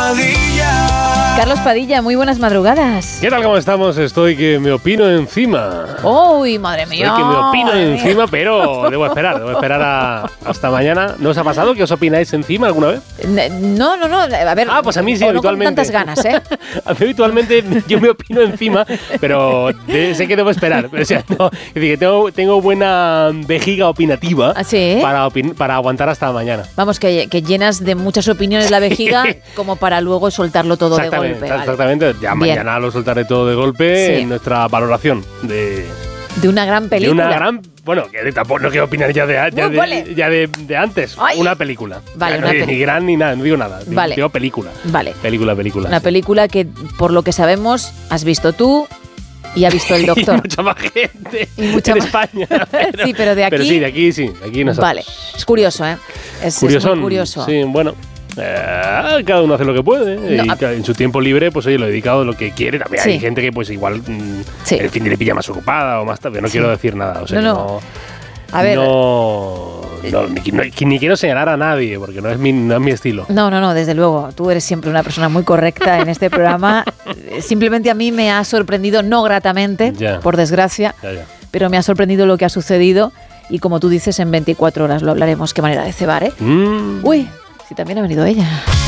Padilla. Carlos Padilla, muy buenas madrugadas. ¿Qué tal? ¿Cómo estamos? Estoy que me opino encima. ¡Uy, madre mía! Estoy que me opino encima, pero debo esperar hasta mañana. ¿No os ha pasado que os opináis encima alguna vez? No. A ver, pues a mí sí, No habitualmente. con tantas ganas, ¿eh? A mí habitualmente yo me opino encima, pero sé que debo esperar. O sea, no, es decir, que tengo buena vejiga opinativa. ¿Ah, sí? para aguantar hasta mañana. Vamos, que llenas de muchas opiniones la vejiga como para luego soltarlo todo de golpe. Exactamente. Ya Bien. mañana lo soltaré todo de golpe Sí. en nuestra valoración de una gran película. Bueno, que tampoco no quiero opinar ya de antes. Ay. Una película. Vale, Ya, una película. Ni gran ni nada, no digo nada. Vale. Digo película. Vale. Película. Una película que, por lo que sabemos, has visto tú y ha visto el doctor. Y mucha más gente Y mucha en más- España. Sí, pero de aquí... Pero sí, de aquí sí. De aquí nosotros. Vale. Es curioso, ¿eh? Es muy curioso. Sí, bueno. Cada uno hace lo que puede. No, Y en su tiempo libre, pues oye, lo he dedicado a lo que quiere. También Sí. hay gente que pues igual Sí. el fin de le pilla más ocupada o más tarde. No Sí. quiero decir nada. O sea, No. A ver. ni quiero señalar a nadie, porque no es mi estilo. No, desde luego. Tú eres siempre una persona muy correcta en este programa. Simplemente a mí me ha sorprendido, no gratamente, Ya. por desgracia, Ya. pero me ha sorprendido lo que ha sucedido y como tú dices, en 24 horas lo hablaremos. Qué manera de cebar, ¿eh? Uy, si también ha venido ella.